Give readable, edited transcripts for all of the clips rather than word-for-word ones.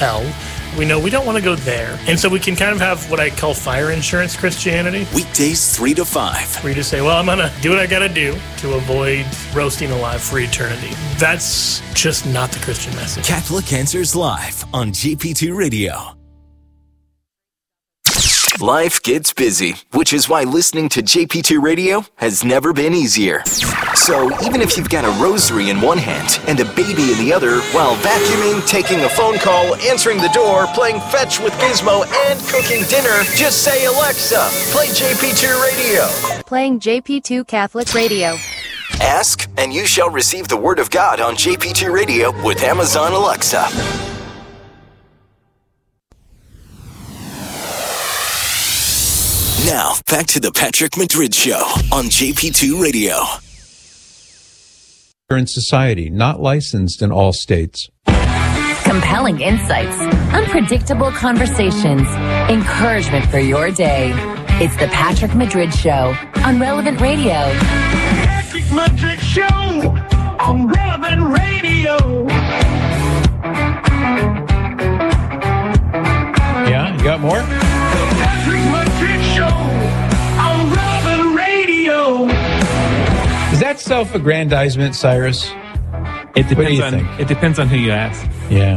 hell. We know we don't want to go there. And so we can kind of have what I call fire insurance Christianity. Weekdays 3 to 5. Where you just say, well, I'm going to do what I got to do to avoid roasting alive for eternity. That's just not the Christian message. Catholic Answers Live on JP2 Radio. Life gets busy, which is why listening to JP2 Radio has never been easier. So even if you've got a rosary in one hand and a baby in the other, while vacuuming, taking a phone call, answering the door, playing fetch with Gizmo, and cooking dinner, just say, Alexa, play JP2 Radio. Playing JP2 Catholic Radio. Ask, and you shall receive the Word of God on JP2 Radio with Amazon Alexa. Now, back to the Patrick Madrid Show on JP2 Radio. In society, not licensed in all states. Compelling insights, unpredictable conversations, encouragement for your day. It's the Patrick Madrid Show on Relevant Radio. Patrick Madrid Show on Relevant Radio. Yeah, you got more? The Patrick Madrid Show on Relevant Radio. Is that self-aggrandizement, Cyrus? It depends what do you on, think? It depends on who you ask. Yeah.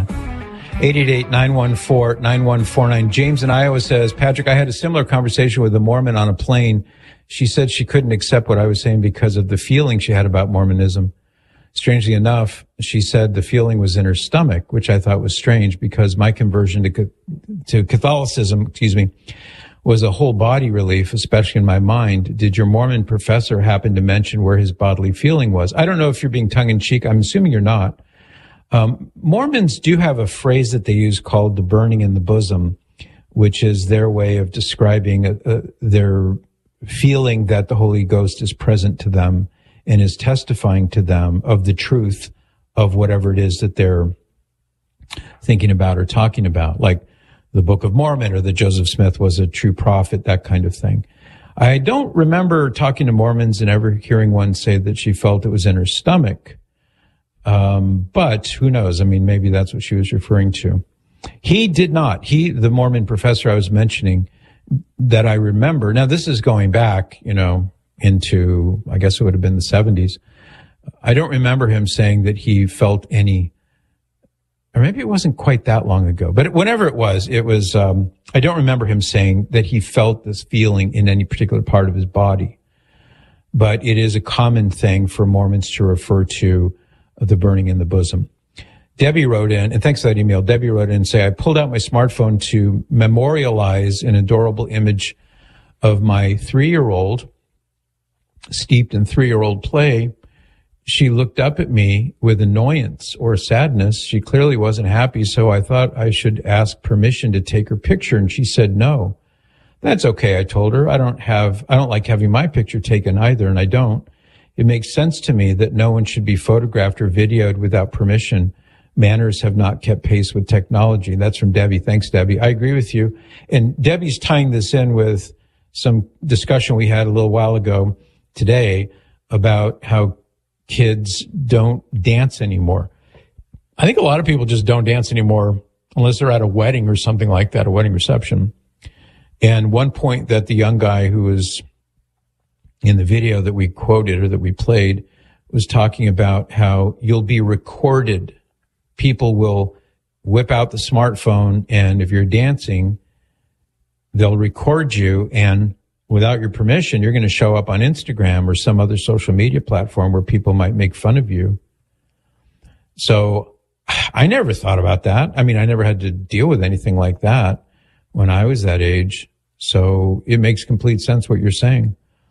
888-914-9149. James in Iowa says, Patrick, I had a similar conversation with a Mormon on a plane. She said she couldn't accept what I was saying because of the feeling she had about Mormonism. Strangely enough, she said the feeling was in her stomach, which I thought was strange because my conversion to Catholicism, was a whole body relief, especially in my mind. Did your Mormon professor happen to mention where his bodily feeling was? I don't know if you're being tongue in cheek. I'm assuming you're not. Mormons do have a phrase that they use called the burning in the bosom, which is their way of describing their feeling that the Holy Ghost is present to them and is testifying to them of the truth of whatever it is that they're thinking about or talking about, like the Book of Mormon or that Joseph Smith was a true prophet, that kind of thing. I don't remember talking to Mormons and ever hearing one say that she felt it was in her stomach. But who knows? I mean, maybe that's what she was referring to. He did not. The Mormon professor I was mentioning that I remember. Now, this is going back, into, I guess it would have been the 70s. I don't remember him saying that he felt any, or maybe it wasn't quite that long ago, but whenever it was, I don't remember him saying that he felt this feeling in any particular part of his body. But it is a common thing for Mormons to refer to the burning in the bosom. Debbie wrote in, and thanks for that email, Debbie wrote in and say, I pulled out my smartphone to memorialize an adorable image of my 3-year-old, steeped in 3-year-old play. She looked up at me with annoyance or sadness. She clearly wasn't happy, so I thought I should ask permission to take her picture, and she said no. That's okay, I told her. I don't like having my picture taken either, and I don't. It makes sense to me that no one should be photographed or videoed without permission. Manners have not kept pace with technology. That's from Debbie. Thanks, Debbie. I agree with you. And Debbie's tying this in with some discussion we had a little while ago today about how kids don't dance anymore. I think a lot of people just don't dance anymore unless they're at a wedding or something like that, a wedding reception. And one point that the young guy who was in the video that we quoted or that we played was talking about how you'll be recorded. People will whip out the smartphone, and if you're dancing, they'll record you, and without your permission, you're going to show up on Instagram or some other social media platform where people might make fun of you. So I never thought about that. I mean, I never had to deal with anything like that when I was that age. So it makes complete sense what you're saying.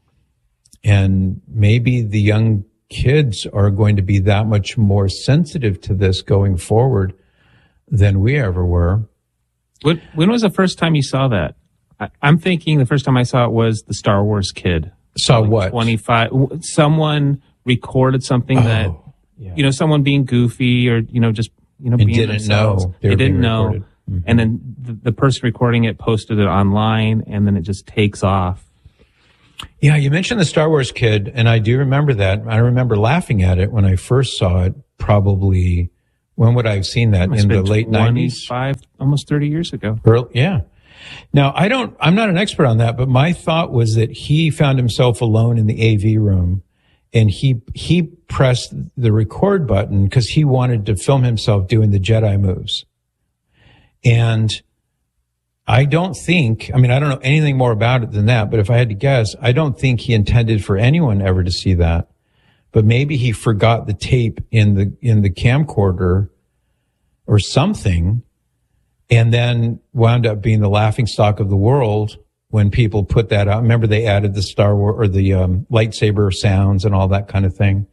And maybe the young kids are going to be that much more sensitive to this going forward than we ever were. When was the first time you saw that? I'm thinking the first time I saw it was the Star Wars kid. Saw what? 25. Someone recorded something that, someone being goofy or, just, being didn't themselves. know. They didn't know. Mm-hmm. And then the person recording it posted it online, and then it just takes off. Yeah, you mentioned the Star Wars kid, and I do remember that. I remember laughing at it when I first saw it, probably When would I have seen that? In the late 90s? 25, almost 30 years ago. Yeah. Now, I'm not an expert on that, but my thought was that he found himself alone in the AV room, and he pressed the record button because he wanted to film himself doing the Jedi moves. And I don't know anything more about it than that, but if I had to guess, I don't think he intended for anyone ever to see that. But maybe he forgot the tape in the camcorder or something, and then wound up being the laughingstock of the world when people put that out. Remember, they added the Star Wars or the lightsaber sounds and all that kind of thing.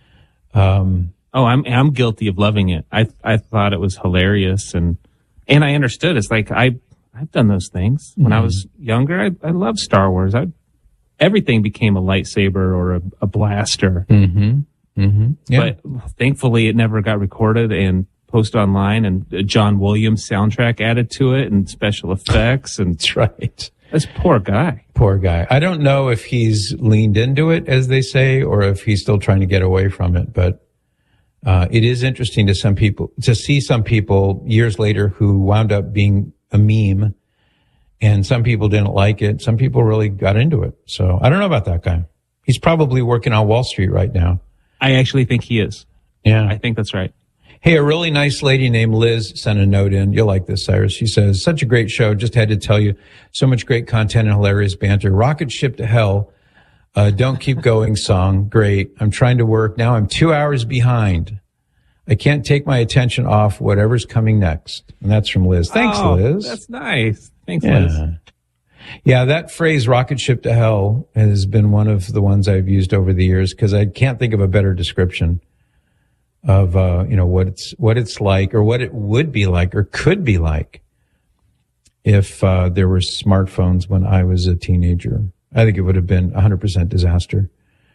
I'm guilty of loving it. I thought it was hilarious, and I understood. It's like I've done those things when I was younger. I loved Star Wars. Everything became a lightsaber or a blaster. Yeah. But thankfully, it never got recorded and posted online. And John Williams soundtrack added to it and special effects. And that's right. This poor guy. Poor guy. I don't know if he's leaned into it, as they say, or if he's still trying to get away from it. But it is interesting to see some people years later who wound up being a meme. And some people didn't like it. Some people really got into it. So I don't know about that guy. He's probably working on Wall Street right now. I actually think he is. Yeah. I think that's right. Hey, a really nice lady named Liz sent a note in. You'll like this, Cyrus. She says, such a great show. Just had to tell you, so much great content and hilarious banter. Rocket ship to hell. Don't keep going song. Great. I'm trying to work. Now I'm 2 hours behind. I can't take my attention off whatever's coming next. And that's from Liz. Thanks, Liz. That's nice. Thanks, Liz. Yeah, that phrase, rocket ship to hell, has been one of the ones I've used over the years because I can't think of a better description of, what it's like or what it would be like or could be like if there were smartphones when I was a teenager. I think it would have been 100% disaster.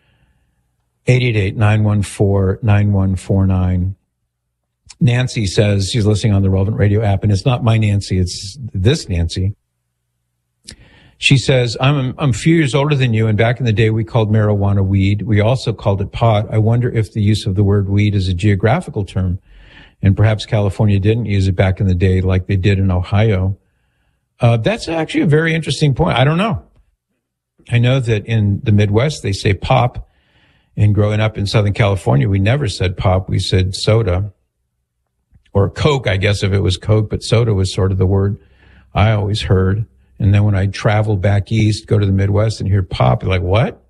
888-914-9149. Nancy says she's listening on the Relevant Radio app, and it's not my Nancy, it's this Nancy. She says, I'm a few years older than you, and back in the day we called marijuana weed. We also called it pot. I wonder if the use of the word weed is a geographical term, and perhaps California didn't use it back in the day like they did in Ohio. That's actually a very interesting point. I don't know. I know that in the Midwest they say pop, and growing up in Southern California we never said pop, we said soda. Or Coke, I guess, if it was Coke, but soda was sort of the word I always heard. And then when I travel back east, go to the Midwest and hear pop, you're like, what?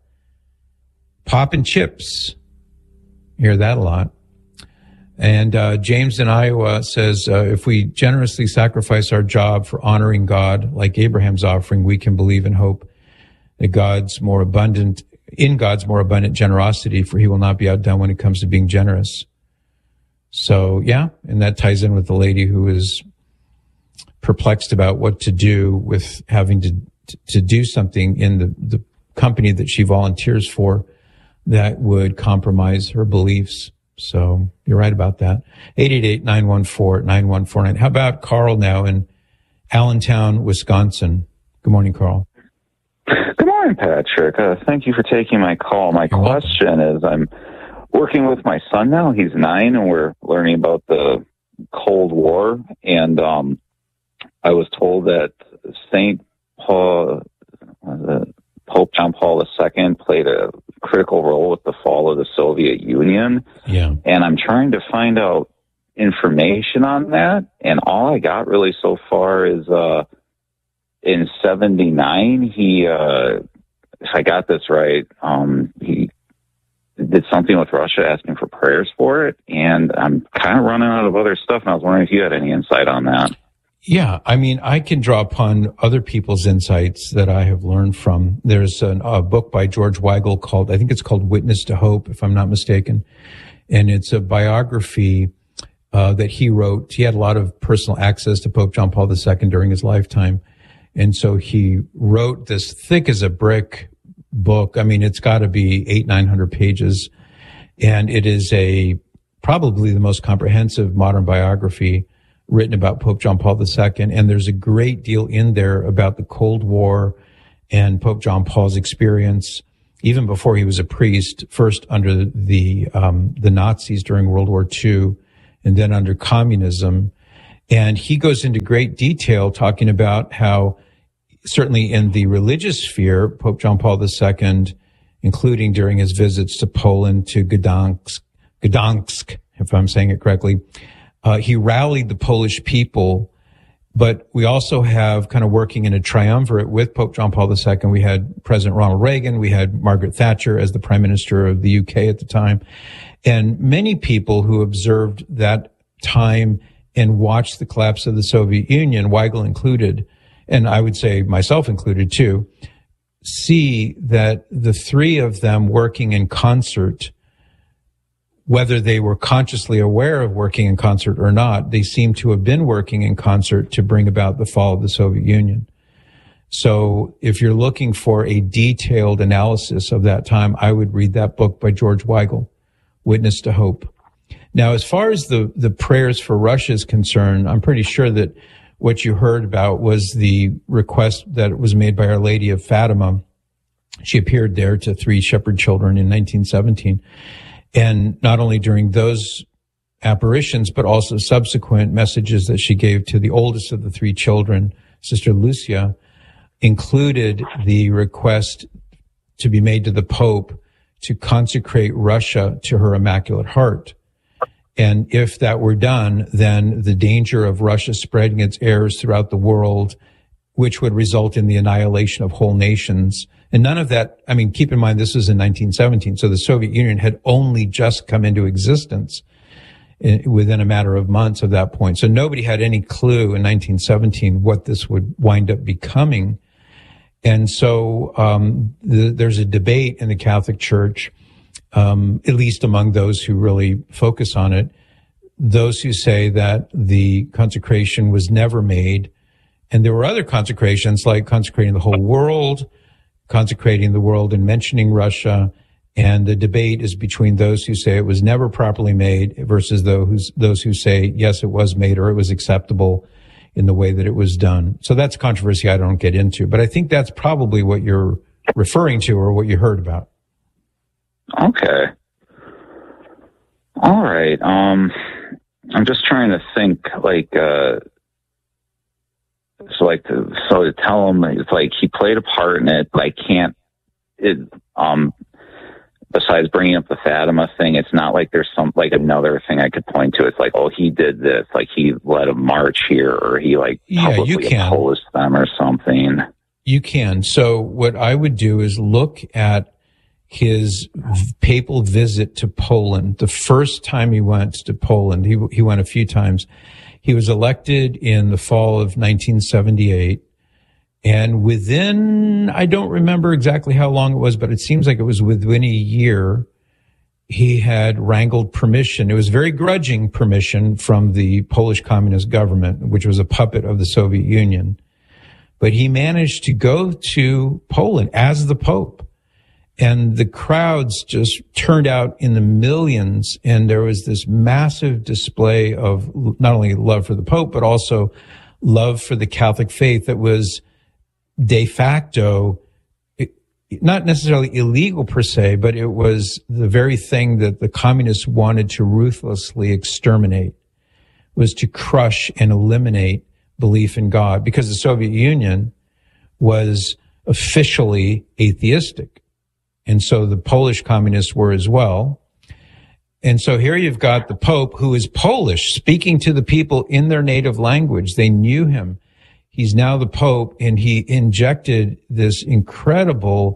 Pop and chips. You hear that a lot. And James in Iowa says, if we generously sacrifice our job for honoring God, like Abraham's offering, we can believe and hope that God's more abundant generosity, for he will not be outdone when it comes to being generous. So, yeah, and that ties in with the lady who is perplexed about what to do with having to do something in the company that she volunteers for that would compromise her beliefs. So you're right about that. 888-914-9149. How about Carl now in Allentown, Wisconsin? Good morning, Carl. Good morning, Patrick. Thank you for taking my call. My question is, I'm working with my son now. He's 9, and we're learning about the Cold War. And I was told that Pope John Paul II played a critical role with the fall of the Soviet Union. Yeah. And I'm trying to find out information on that. And all I got really so far is in 1979, he, if I got this right, he did something with Russia asking for prayers for it. And I'm kind of running out of other stuff, and I was wondering if you had any insight on that. Yeah, I mean, I can draw upon other people's insights that I have learned from. There's a book by George Weigel called, I think it's called Witness to Hope, if I'm not mistaken. And it's a biography that he wrote. He had a lot of personal access to Pope John Paul II during his lifetime. And so he wrote this thick as a brick book. I mean, it's got to be 800-900 pages. And it is probably the most comprehensive modern biography written about Pope John Paul II. And there's a great deal in there about the Cold War and Pope John Paul's experience, even before he was a priest, first under the Nazis during World War II, and then under communism. And he goes into great detail talking about how, certainly in the religious sphere, Pope John Paul II, including during his visits to Poland, to Gdansk, if I'm saying it correctly, he rallied the Polish people. But we also have, kind of working in a triumvirate with Pope John Paul II, we had President Ronald Reagan, we had Margaret Thatcher as the Prime Minister of the UK at the time, and many people who observed that time and watched the collapse of the Soviet Union, Weigel included, and I would say myself included too, see that the three of them working in concert, whether they were consciously aware of working in concert or not, they seem to have been working in concert to bring about the fall of the Soviet Union. So if you're looking for a detailed analysis of that time, I would read that book by George Weigel, Witness to Hope. Now, as far as the prayers for Russia is concerned, I'm pretty sure that what you heard about was the request that was made by Our Lady of Fatima. She appeared there to 3 shepherd children in 1917. And not only during those apparitions, but also subsequent messages that she gave to the oldest of the 3 children, Sister Lucia, included the request to be made to the Pope to consecrate Russia to her Immaculate Heart. And if that were done, then the danger of Russia spreading its errors throughout the world, which would result in the annihilation of whole nations. And none of that, I mean, keep in mind, this was in 1917. So the Soviet Union had only just come into existence within a matter of months of that point. So nobody had any clue in 1917 what this would wind up becoming. And so there's a debate in the Catholic Church, at least among those who really focus on it, those who say that the consecration was never made. And there were other consecrations, like consecrating the whole world, consecrating the world and mentioning Russia. And the debate is between those who say it was never properly made versus those who say, yes, it was made or it was acceptable in the way that it was done. So that's controversy I don't get into. But I think that's probably what you're referring to or what you heard about. Okay. All right. I'm just trying to think, so to tell him, it's like he played a part in it, but I can't, besides bringing up the Fatima thing, it's not like there's another thing I could point to. It's like, oh, he did this, like he led a march here, or he publicly opposed them or something. You can. So what I would do is look at his papal visit to Poland. The first time he went to Poland, he went a few times. He was elected in the fall of 1978. And within, I don't remember exactly how long it was, but it seems like it was within a year, he had wrangled permission. It was very grudging permission from the Polish Communist government, which was a puppet of the Soviet Union. But he managed to go to Poland as the Pope. And the crowds just turned out in the millions. And there was this massive display of not only love for the Pope, but also love for the Catholic faith that was de facto, not necessarily illegal per se, but it was the very thing that the communists wanted to ruthlessly exterminate, was to crush and eliminate belief in God, because the Soviet Union was officially atheistic. And so the Polish communists were as well. And so here you've got the Pope, who is Polish, speaking to the people in their native language. They knew him. He's now the Pope, and he injected this incredible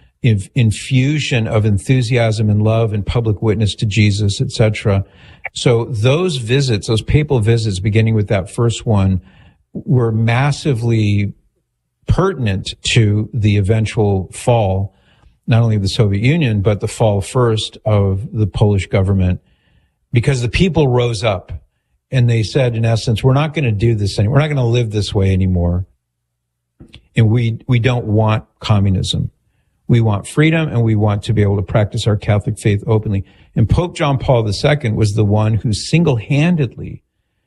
infusion of enthusiasm and love and public witness to Jesus, etc. So those visits, those papal visits, beginning with that first one, were massively pertinent to the eventual fall, not only of the Soviet Union, but the fall first of the Polish government, because the people rose up and they said, in essence, we're not going to do this anymore. We're not going to live this way anymore. And we don't want communism. We want freedom, and we want to be able to practice our Catholic faith openly. And Pope John Paul II was the one who single-handedly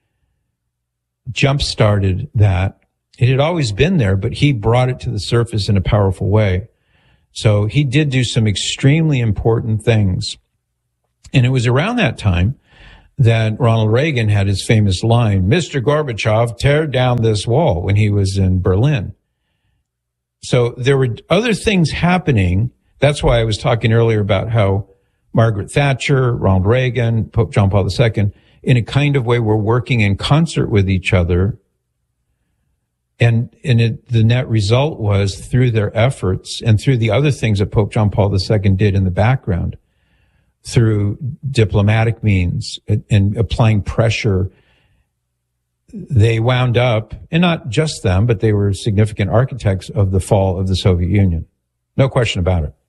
jump-started that. It had always been there, but he brought it to the surface in a powerful way. So he did do some extremely important things. And it was around that time that Ronald Reagan had his famous line, "Mr. Gorbachev, tear down this wall," when he was in Berlin. So there were other things happening. That's why I was talking earlier about how Margaret Thatcher, Ronald Reagan, Pope John Paul II, in a kind of way, were working in concert with each other. And the net result was, through their efforts and through the other things that Pope John Paul II did in the background, through diplomatic means and applying pressure, they wound up, and not just them, but they were significant architects of the fall of the Soviet Union. No question about it.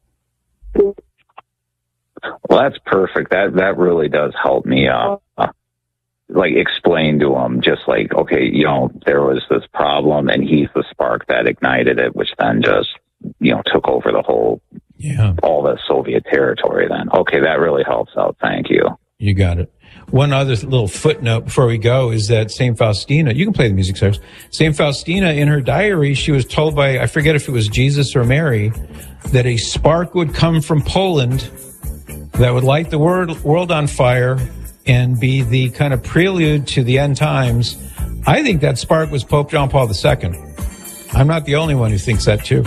Well, that's perfect. That really does help me like explain to them, just like, okay, you know, there was this problem and he's the spark that ignited it, which then just, you know, took over the whole, all the Soviet territory then. Okay, that really helps out. Thank you. You got it. One other little footnote before we go is that St. Faustina, you can play the music, sir. St. Faustina, in her diary, she was told by, I forget if it was Jesus or Mary, that a spark would come from Poland that would light the world on fire and be the kind of prelude to the end times. I think that spark was Pope John Paul II. I'm not the only one who thinks that too.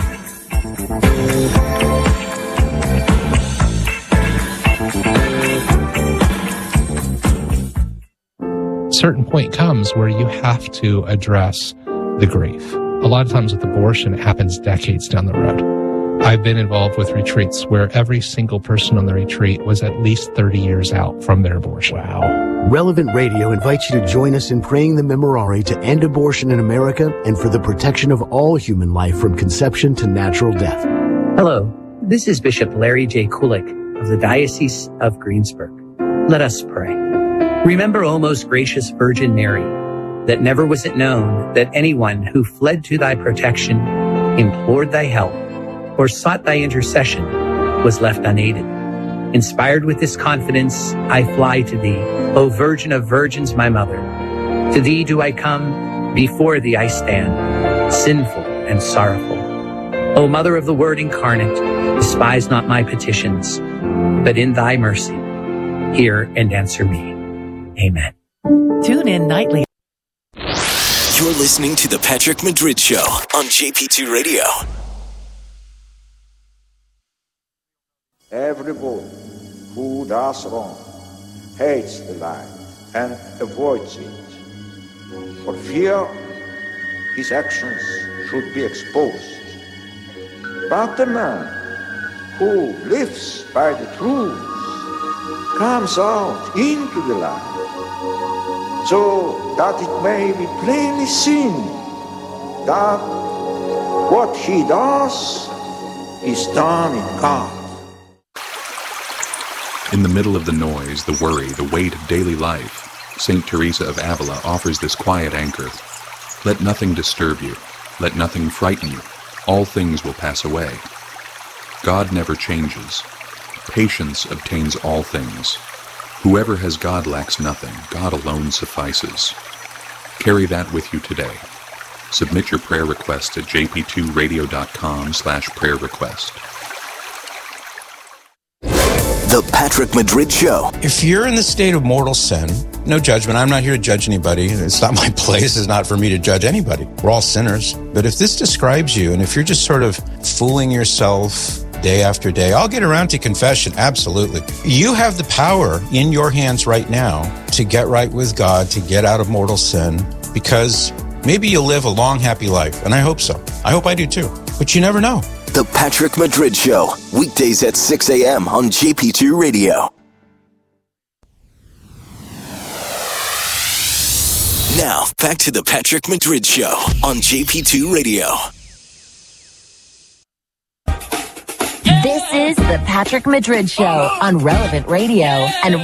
Certain point comes where you have to address the grief. A lot of times with abortion, it happens decades down the road. I've been involved with retreats where every single person on the retreat was at least 30 years out from their abortion. Wow. Relevant Radio invites you to join us in praying the Memorare to end abortion in America and for the protection of all human life from conception to natural death. Hello, this is Bishop Larry J. Kulik of the Diocese of Greensburg. Let us pray. Remember, O most gracious Virgin Mary, that never was it known that anyone who fled to thy protection, implored thy help, or sought thy intercession was left unaided. Inspired with this confidence, I fly to thee, O Virgin of Virgins, my mother. To thee do I come, before thee I stand, sinful and sorrowful. O Mother of the Word incarnate, despise not my petitions, but in thy mercy, hear and answer me. Amen. Tune in nightly. You're listening to The Patrick Madrid Show on JP2 Radio. Everyone who does wrong hates the light and avoids it. For fear his actions should be exposed. But the man who lives by the truth comes out into the light, so that it may be plainly seen that what he does is done in God. In the middle of the noise, the worry, the weight of daily life, St. Teresa of Avila offers this quiet anchor. Let nothing disturb you. Let nothing frighten you. All things will pass away. God never changes. Patience obtains all things. Whoever has God lacks nothing. God alone suffices. Carry that with you today. Submit your prayer request at jp2radio.com/prayer request. The Patrick Madrid Show. If you're in the state of mortal sin, no judgment. I'm not here to judge anybody. It's not my place. It's not for me to judge anybody. We're all sinners. But if this describes you, and if you're just sort of fooling yourself day after day, I'll get around to confession. Absolutely. You have the power in your hands right now to get right with God, to get out of mortal sin, because maybe you'll live a long, happy life. And I hope so. I hope I do too. But you never know. The Patrick Madrid Show, weekdays at 6 a.m. on JP2 Radio. Now, back to the Patrick Madrid Show on JP2 Radio. This is the Patrick Madrid Show on Relevant Radio and